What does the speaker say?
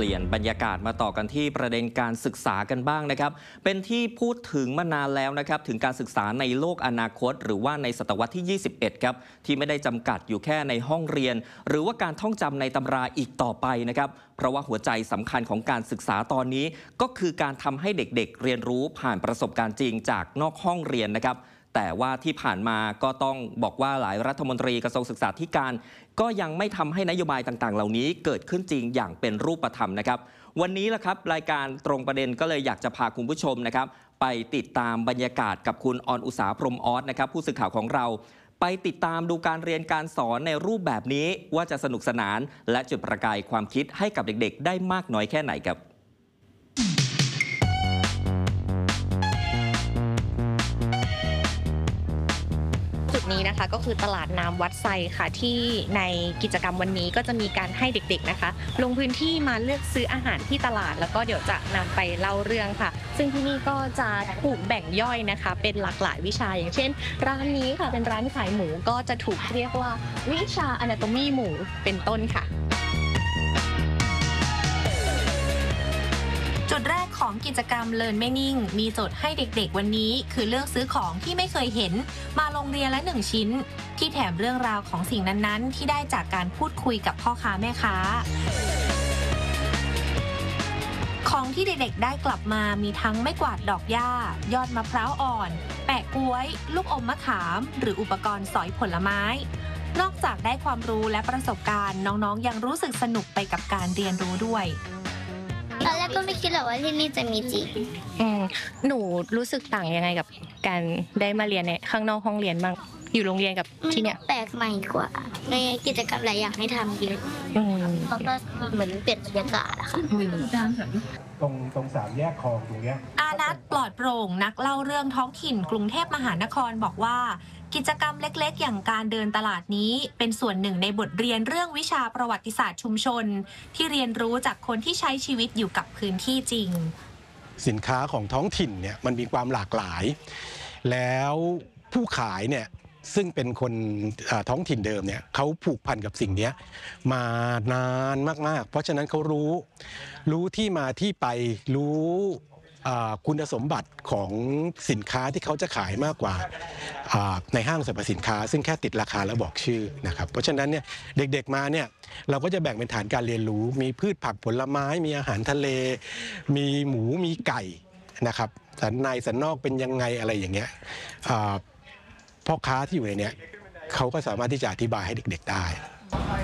ปลี่ยนบรรยากาศมาต่อกันที่ประเด็นการศึกษากันบ้างนะครับเป็นที่พูดถึงมานานแล้วนะครับถึงการศึกษาในโลกอนาคตหรือว่าในศตวรรษที่ 21 ครับที่ไม่ได้จำกัดอยู่แค่ในห้องเรียนหรือว่าการท่องจำในตำราอีกต่อไปนะครับเพราะว่าหัวใจสำคัญของการศึกษาตอนนี้ก็คือการทำให้เด็กๆเรียนรู้ผ่านประสบการณ์จริงจากนอกห้องเรียนนะครับแต่ว่าที่ผ่านมาก็ต้องบอกว่าหลายรัฐมนตรีกระทรวงศึกษาธิการก็ยังไม่ทำให้นโยบายต่างๆเหล่านี้เกิดขึ้นจริงอย่างเป็นรูปธรรมนะครับวันนี้ล่ะครับรายการตรงประเด็นก็เลยอยากจะพาคุณผู้ชมนะครับไปติดตามบรรยากาศกับคุณออนอุษาพรหมออสนะครับผู้สื่อข่าวของเราไปติดตามดูการเรียนการสอนในรูปแบบนี้ว่าจะสนุกสนานและจุดประกายความคิดให้กับเด็กๆได้มากน้อยแค่ไหนครับนี้นะคะก็คือตลาดน้ำวัดไซค่ะที่ในกิจกรรมวันนี้ก็จะมีการให้เด็กๆนะคะลงพื้นที่มาเลือกซื้ออาหารที่ตลาดแล้วก็เดี๋ยวจะนำไปเล่าเรื่องค่ะซึ่งที่นี่ก็จะถูกแบ่งย่อยนะคะเป็นหลากหลายวิชาอย่างเช่นร้านนี้ค่ะเป็นร้านขายหมูก็จะถูกเรียกว่าวิชา Anatomy หมูเป็นต้นค่ะจุดแรกของกิจกรรม Learn ไม่นิ่งมีโจทย์ให้เด็กๆวันนี้คือเลือกซื้อของที่ไม่เคยเห็นมาโรงเรียนละ1ชิ้นที่แถมเรื่องราวของสิ่งนั้นๆที่ได้จากการพูดคุยกับพ่อค้าแม่ค้าของที่เด็กๆได้กลับมามีทั้งไม้กวาดดอกหญ้ายอดมะพร้าวอ่อนแปะก๊วยลูกอมมะขามหรืออุปกรณ์สอยผลไม้นอกจากได้ความรู้และประสบการณ์น้องๆยังรู้สึกสนุกไปกับการเรียนรู้ด้วยตอนแรกก็ไม่คิดหรอกว่าที่นี่จะมีจริงหนูรู้สึกต่างยังไงกับการได้มาเรียนในข้างนอกห้องเรียนบ้างอยู่โรงเรียนกับที่เนี่ยแปลกใหม่กว่าในกิจกรรมหลายอย่างให้ทำเยอะแล้วก็เหมือนเปลี่ยนบรรยากาศอะค่ะตรง3 แยกคลองตรงเนี้ยอานัทปลอดโปร่งนักเล่าเรื่องท้องถิ่นกรุงเทพมหานครบอกว่ากิจกรรมเล็กๆอย่างการเดินตลาดนี้เป็นส่วนหนึ่งในบทเรียนเรื่องวิชาประวัติศาสตร์ชุมชนที่เรียนรู้จากคนที่ใช้ชีวิตอยู่กับพื้นที่จริงสินค้าของท้องถิ่นเนี่ยมันมีความหลากหลายแล้วผู้ขายเนี่ยซึ่งเป็นคนท้องถิ่นเดิมเนี่ยเขาผูกพันกับสิ่งนี้มานานมากๆเพราะฉะนั้นเขารู้ที่มาที่ไปรู้คุณสมบัติของสินค้าที่เขาจะขายมากกว่าในห้างสรรพสินค้าซึ่งแค่ติดราคาแล้วบอกชื่อนะครับเพราะฉะนั้นเนี่ยเด็กๆมาเนี่ยเราก็จะแบ่งเป็นฐานการเรียนรู้มีพืชผักผลไม้มีอาหารทะเลมีหมูมีไก่นะครับสันในสันนอกเป็นยังไงอะไรอย่างเงี้ยพ่อค้าที่อยู่ในนี้เขาก็สามารถที่จะอธิบายให้เด็กๆได้